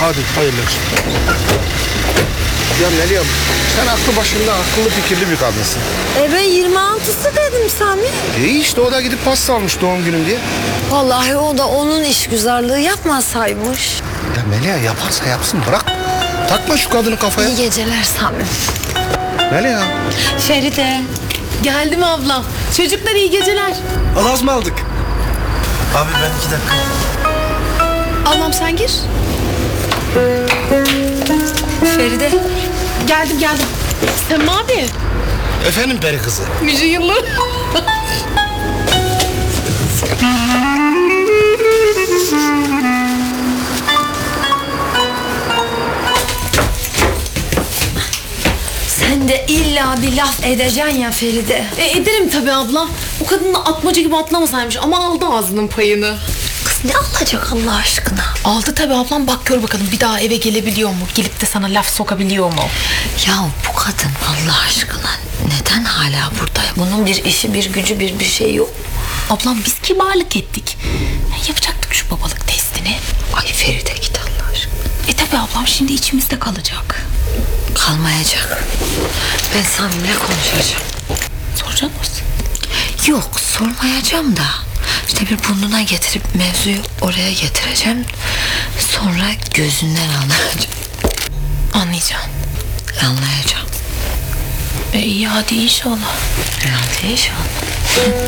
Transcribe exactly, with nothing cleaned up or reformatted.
Hadi hayırlı akşamlar. Ya Melia, sen aklı başında akıllı fikirli bir kadınsın. E ben yirmi altısı dedim Sami. E işte o da gidip pasta almış doğum günüm diye. Vallahi o da onun işgüzarlığı yapmasaymış. Ya Melia yaparsa yapsın, bırak. Takma şu kadını kafaya. İyi geceler Sami. Melia. Feride. Geldim ablam. Çocuklar iyi geceler. Alaz mı aldık? Abi ben iki dakika. Ablam sen gir. Feride. Geldim geldim. Sen abi. Efendim peri kızı. Müjde yıllı. Sen de illa bir laf edeceksin ya Feride. E, ederim tabii ablam. O kadın da atmaca gibi atlamasaymış ama aldı ağzının payını. Kız ne alacak Allah aşkına? Aldı tabii ablam, bak gör bakalım bir daha eve gelebiliyor mu? Gelip de sana laf sokabiliyor mu? Ya bu kadın Allah aşkına neden hala burada? Bunun bir işi, bir gücü, bir bir şey yok. Ablam biz kibarlık ettik. Yapacaktık şu babalık testini. Ay Feride git Allah aşkına. E tabii ablam şimdi içimizde kalacak. Kalmayacak. Ben Sami'yle konuşacağım. Soracak mısın? Yok sormayacağım da. İşte bir burnuna getirip mevzuyu oraya getireceğim. Sonra gözünden anlayacağım. Anlayacaksın. Anlayacağım. E iyi hadi inşallah. Herhalde inşallah.